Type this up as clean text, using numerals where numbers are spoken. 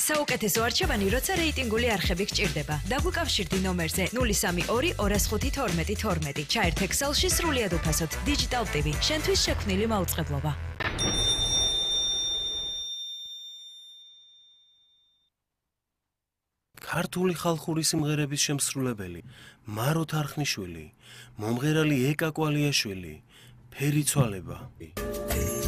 საუკეთესო არჩევანი, როცა რეიტინგული არხები გჭირდება. დაგვიკავშირდი ნომერზე 032 205 12 12. ჩაერთ Excel-ში სრულიად უფასოდ. Digital TV. შენთვის შექმნილი მაუწყებლობა. ქართული ხალხური სიმღერების შემსრულებელი მარო თარხნიშვილი, მომღერალი ეკა კვალიაშვილი, ფერი ცვალება.